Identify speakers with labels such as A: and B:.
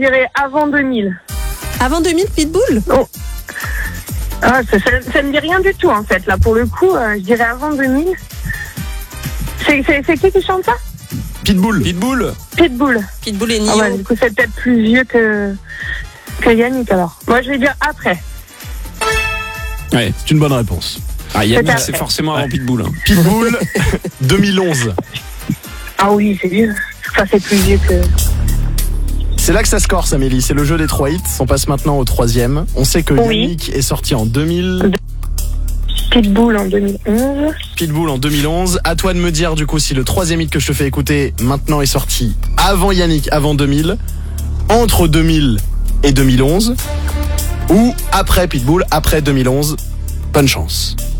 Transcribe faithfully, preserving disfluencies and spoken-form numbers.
A: dirais avant deux mille.
B: Avant deux mille, Pitbull?
A: Oh. Ah, ça, ça, ça me dit rien du tout, en fait. Là, pour le coup, euh, je dirais avant deux mille. C'est, c'est, c'est qui qui chante ça?
C: Pitbull.
D: Pitbull.
A: Pitbull.
B: Pitbull et
A: Ah
B: Nio.
A: ouais, du coup, c'est peut-être plus vieux que, que Yannick, alors. Moi, je vais dire après.
C: Ouais, c'est une bonne réponse.
D: Ah, Yannick,
A: C'était
D: c'est
A: après.
D: forcément avant
C: Ouais.
D: Pitbull. hein.
C: Pitbull, deux mille onze.
A: Ah oui, c'est vieux. Ça, c'est plus vieux que...
C: C'est là que ça se corse, Amélie. C'est le jeu des trois hits. On passe maintenant au troisième. On sait que
A: Oui.
C: Yannick est sorti en deux mille.
A: Pitbull en deux mille onze.
C: Pitbull en deux mille onze. À toi de me dire, du coup, si le troisième hit que je te fais écouter maintenant est sorti avant Yannick, avant deux mille, entre deux mille et deux mille onze, ou après Pitbull, après deux mille onze. Bonne chance.